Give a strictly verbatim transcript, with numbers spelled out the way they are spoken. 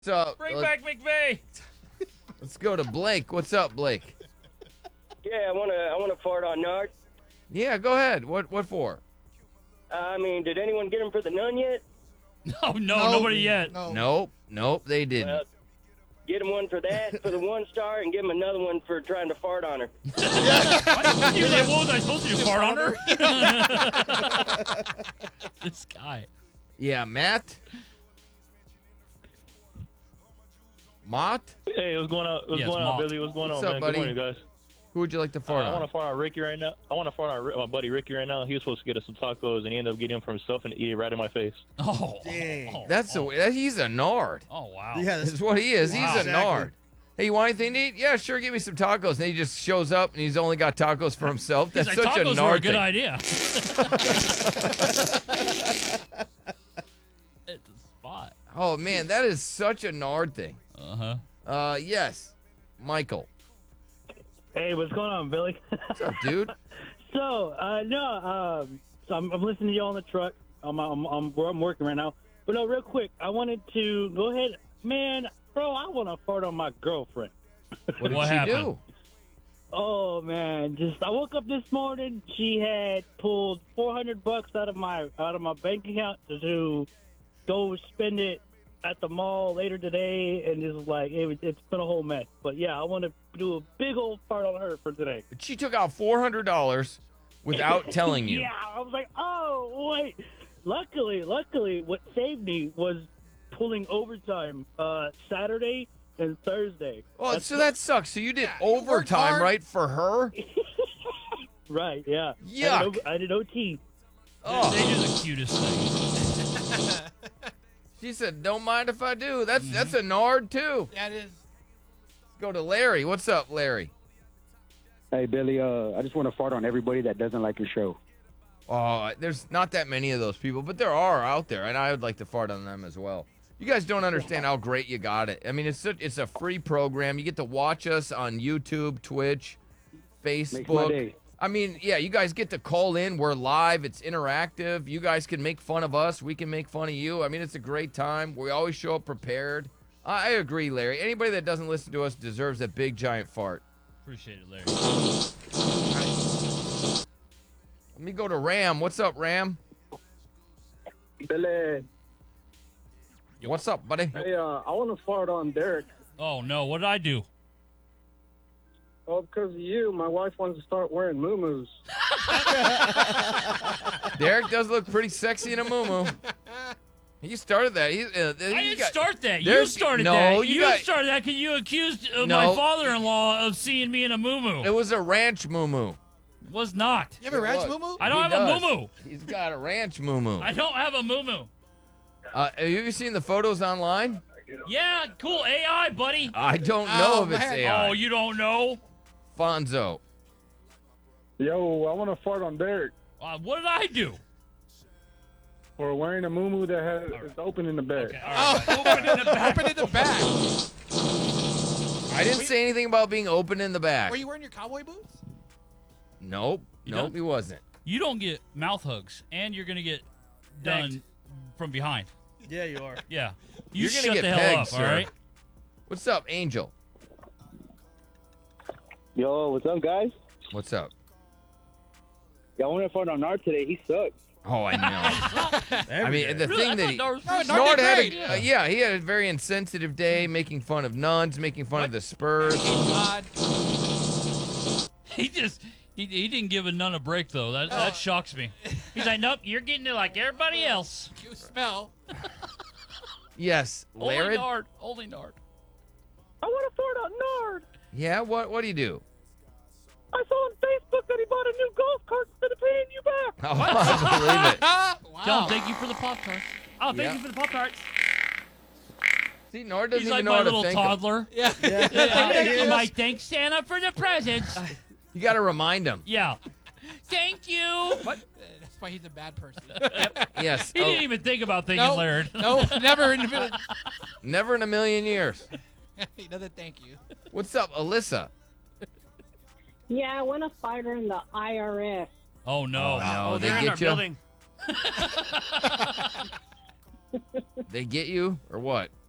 What's up? Bring Let- back McVeigh. Let's go to Blake. What's up, Blake? Yeah, I wanna I wanna fart on Nard. Yeah, go ahead. What what for? Uh, I mean, did anyone get him for the nun yet? No, no, nobody yet. No. Nope. Nope, they didn't. Well, get him one for that for the one star, and give him another one for trying to fart on her. What, you, what was I supposed to do? Fart on her? This guy. Yeah, Matt? Mott? Hey, what's going on? What's Yes, going Mom. on, Billy? What's going What's on, up, man? buddy? Good morning, guys. Who would you like to Uh, fart I want on? to fart on Ricky right now. I want to fart on Ri- my buddy Ricky right now. He was supposed to get us some tacos, and he ended up getting them for himself and eat it right in my face. Oh, Dang. oh, That's oh, a, that, he's a nard. oh wow. Yeah, That's that's what he is. Wow. He's a Exactly. nard. Hey, you want anything to eat? Yeah, sure, give me some tacos. And he just shows up and he's only got tacos for himself. He's That's like, such a tacos nard were a good thing. idea. It's a spot. Oh man, that is such a nard thing. Uh huh. Uh yes. Michael. Hey, what's going on, Billy? What's up, dude? so, uh, no, um, so I'm, I'm listening to you all in the truck. I'm, I'm, I'm, where I'm working right now. But no, real quick, I wanted to go ahead. Man, bro, I want to fart on my girlfriend. What did What she happened? do? Oh man, just I woke up this morning. She had pulled four hundred bucks out of my out of my bank account to, to go spend it at the mall later today, and it's like it, was- it's been a whole mess. But yeah, I want to do a big old fart on her for today. She took out four hundred dollars without telling you. Yeah, I was like, oh wait. Luckily, luckily, what saved me was pulling overtime uh, Saturday and Thursday. Well, That's so that sucks. So you did Yeah, you worked overtime, hard. right, for her? right. Yeah. I Yuck. did, O- I did O T. Oh, They do the cutest things. she said, "Don't mind if I do." That's that's a nard too. yeah, it is. Let's go to Larry. What's up, Larry? Hey, Billy, uh, I just want to fart on everybody that doesn't like your show. Oh, there's not that many of those people, but there are out there, and I would like to fart on them as well. You guys don't understand how great you got it. I mean, it's such, it's a free program. You get to watch us on YouTube, Twitch, Makes my Facebook. day. I mean, yeah, you guys get to call in. We're live. It's interactive. You guys can make fun of us. We can make fun of you. I mean, it's a great time. We always show up prepared. I I agree, Larry. Anybody that doesn't listen to us deserves a big, giant fart. Appreciate it, Larry. Let me go to Ram. What's up, Ram? Billy, What's up, buddy? hey, uh, I want to fart on Derek. Oh no, what did I do? Well, because of you, my wife wants to start wearing muumuus. Derek does look pretty sexy in a muumuu. He started that. He, uh, I he didn't got- start that. You There's- started no, that. you You, got- started that because you accused uh, No. my father-in-law of seeing me in a muumuu. It was a ranch muumuu. Was not. You have a ranch Look. moo I don't He have does. a muumuu. He's got a ranch muumuu. I don't have a muumuu. Uh, have you seen the photos online? Yeah, cool A I, buddy. I don't know Oh, if it's man. A I. Oh, you don't know? Fonzo. Yo, I want to fart on Derek Uh, what did I do? for wearing a muumuu that has All right. is open in the back. Okay, all right. Oh, open in the back. Open in the back. I didn't say anything about being open in the back. Were you wearing your cowboy boots? Nope. You nope, don't? he wasn't. You don't get mouth hugs, and you're gonna get done Thanked. from behind. Yeah, you are. Yeah, you You're gonna shut get the hell pegged, up, sir. all right? What's up, Angel? Yo, what's up, guys? What's up? Yeah, I want to fart on Nard today. He sucks. Oh, I know. I mean, the Really? thing I that thought he, Nard was No, pretty Nard Nard did had great. a, uh, yeah, he had a very insensitive day, making fun of nuns, making fun of the Spurs. God. He just he, he didn't give a nun a break though. That that shocks me. He's like, nope, you're getting it like everybody else. You smell. Yes, Only Larry. Nard. Only Nard. I want to fart on Nard. Yeah, what what do you do? I saw on Facebook that he bought a new golf cart instead of paying you back. Oh, I believe it. wow. Tell him thank you for the Pop Tarts. Oh, thank Yeah. you for the Pop Tarts. See, Nard doesn't He's even like know my how to little thank him. toddler. Yeah. Yeah, Yeah, he I'm is. like, thanks Santa for the presents. You got to remind him. Yeah. Thank you. What? That's why he's a bad person. Yes. He Oh, didn't even think about thinking no, Laird. no, never in the middle. never in a million years. he doesn't thank you. What's up, Alyssa? Yeah, I want to fight her in the I R S. Oh no. no, they they're in get our you? building. They get you or what?